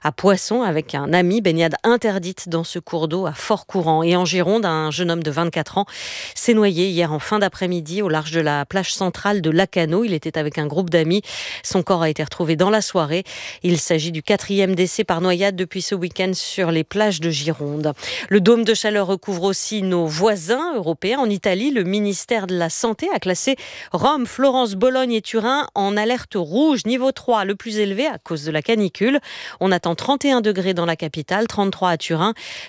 à Poisson avec un ami. Baignade interdite dans ce cours d'eau à fort courant. Et en Gironde, un jeune homme de 24 ans s'est noyé hier en fin d'après-midi au large de la plage centrale de Lacano. Il était avec un groupe d'amis. Son corps a été retrouvé dans la soirée. Il s'agit du 4e décès par noyade depuis ce week-end sur les plages de Gironde. Le dôme de chaleur recouvre aussi nos voisins européens. En Italie, le ministère de la Santé a classé Rome, Florence, Bologne et Turin en alerte rouge, niveau 3, le plus élevé à cause de la canicule. On attend 31 degrés dans la capitale, 33 à Turin,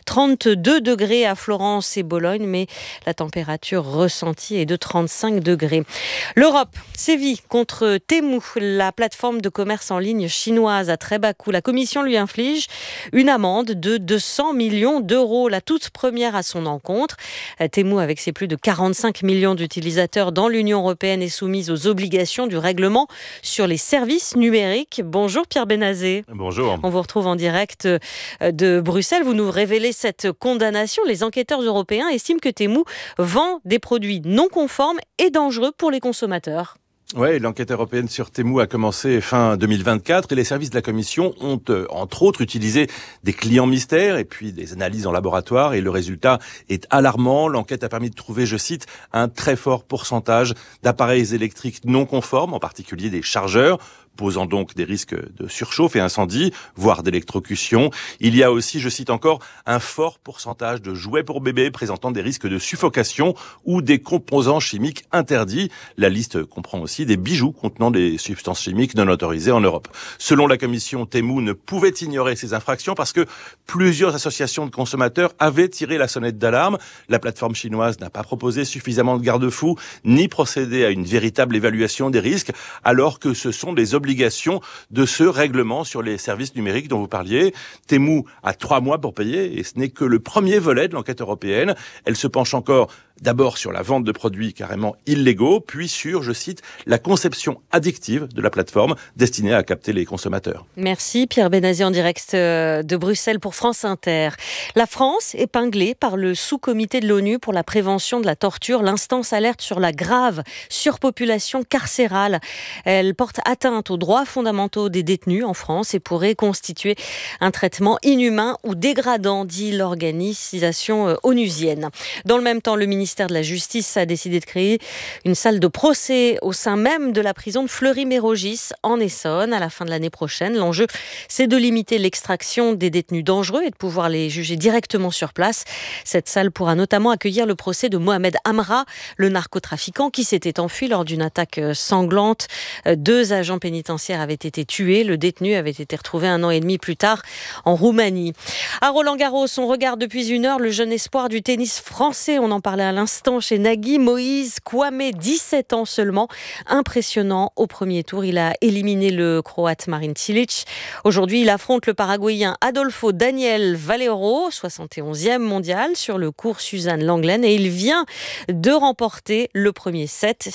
32 degrés à Florence et Bologne, mais la température ressentie est de 35 degrés. L'Europe sévit contre Temu, la plateforme de commerce en ligne chinoise à très bas coût. La Commission lui inflige une amende de 200 millions d'euros, la toute première à son encontre. Temu, avec ses plus de 45 millions d'utilisateurs dans l'Union européenne, est soumise aux obligations du règlement sur les services numériques. Bonjour Pierre Benazet. Bonjour. On vous retrouve en direct de Bruxelles. Vous nous révélez cette condamnation. Les enquêteurs européens estiment que Temu vend des produits non conformes et dangereux pour les consommateurs. Oui, l'enquête européenne sur Temu a commencé fin 2024 et les services de la Commission ont, entre autres, utilisé des clients mystères et puis des analyses en laboratoire et le résultat est alarmant. L'enquête a permis de trouver, je cite, un très fort pourcentage d'appareils électriques non conformes, en particulier des chargeurs, posant donc des risques de surchauffe et incendie, voire d'électrocution. Il y a aussi, je cite encore, un fort pourcentage de jouets pour bébés présentant des risques de suffocation ou des composants chimiques interdits. La liste comprend aussi des bijoux contenant des substances chimiques non autorisées en Europe. Selon la Commission, Temu ne pouvait ignorer ces infractions parce que plusieurs associations de consommateurs avaient tiré la sonnette d'alarme. La plateforme chinoise n'a pas proposé suffisamment de garde-fous ni procédé à une véritable évaluation des risques, alors que ce sont des obligations de ce règlement sur les services numériques dont vous parliez. Temu a 3 mois pour payer et ce n'est que le premier volet de l'enquête européenne. Elle se penche encore d'abord sur la vente de produits carrément illégaux, puis sur, je cite, la conception addictive de la plateforme destinée à capter les consommateurs. Merci Pierre Benazet en direct de Bruxelles pour France Inter. La France, épinglée par le sous-comité de l'ONU pour la prévention de la torture, l'instance alerte sur la grave surpopulation carcérale. Elle porte atteinte aux droits fondamentaux des détenus en France et pourrait constituer un traitement inhumain ou dégradant, dit l'organisation onusienne. Dans le même temps, le ministère de la Justice a décidé de créer une salle de procès au sein même de la prison de Fleury-Mérogis en Essonne à la fin de l'année prochaine. L'enjeu, c'est de limiter l'extraction des détenus dangereux et de pouvoir les juger directement sur place. Cette salle pourra notamment accueillir le procès de Mohamed Amra, le narcotrafiquant qui s'était enfui lors d'une attaque sanglante. 2 agents pénitentiaires avaient été tués. Le détenu avait été retrouvé 1 an et demi plus tard en Roumanie. À Roland-Garros, on regarde depuis 1 heure le jeune espoir du tennis français. On en parlait à l'instant chez Nagui, Moïse Kouamé, 17 ans seulement. Impressionnant au premier tour. Il a éliminé le Croate Marin Cilic. Aujourd'hui, il affronte le Paraguayen Adolfo Daniel Valero, 71e mondial, sur le court Suzanne Lenglen. Et il vient de remporter le premier set,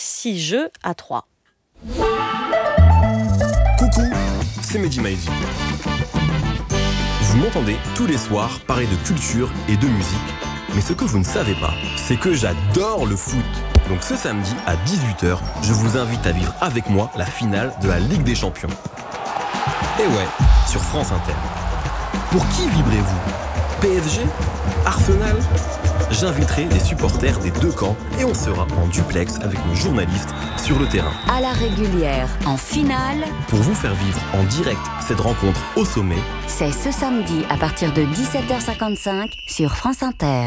6-3. Coucou, c'est Mehdi Maizy. Vous m'entendez tous les soirs parler de culture et de musique. Mais ce que vous ne savez pas, c'est que j'adore le foot. Donc ce samedi à 18h, je vous invite à vivre avec moi la finale de la Ligue des Champions. Et ouais, sur France Inter. Pour qui vibrez-vous ? PSG ? Arsenal ? J'inviterai les supporters des 2 camps et on sera en duplex avec nos journalistes sur le terrain. À la régulière, en finale, pour vous faire vivre en direct cette rencontre au sommet, c'est ce samedi à partir de 17h55 sur France Inter.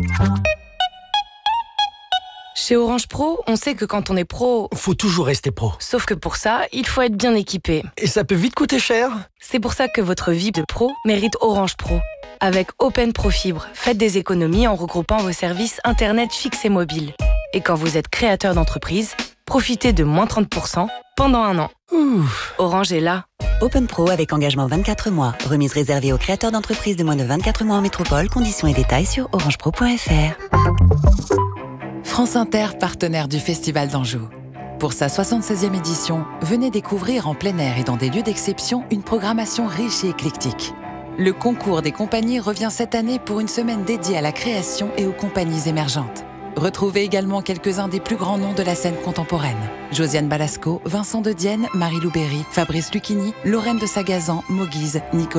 Chez Orange Pro, on sait que quand on est pro, faut toujours rester pro. Sauf que pour ça, il faut être bien équipé. Et ça peut vite coûter cher. C'est pour ça que votre vie de pro mérite Orange Pro. Avec Open Pro Fibre, faites des économies en regroupant vos services Internet fixes et mobiles. Et quand vous êtes créateur d'entreprise, profitez de moins 30% pendant 1 an. Orange est là. Open Pro avec engagement 24 mois. Remise réservée aux créateurs d'entreprises de moins de 24 mois en métropole. Conditions et détails sur orangepro.fr. France Inter, partenaire du Festival d'Anjou. Pour sa 76e édition, venez découvrir en plein air et dans des lieux d'exception une programmation riche et éclectique. Le concours des compagnies revient cette année pour une semaine dédiée à la création et aux compagnies émergentes. Retrouvez également quelques-uns des plus grands noms de la scène contemporaine. Josiane Balasco, Vincent de Dienne, Marie-Lou Berry, Fabrice Lucchini, Lorraine de Sagazan, Moguise, Nicolas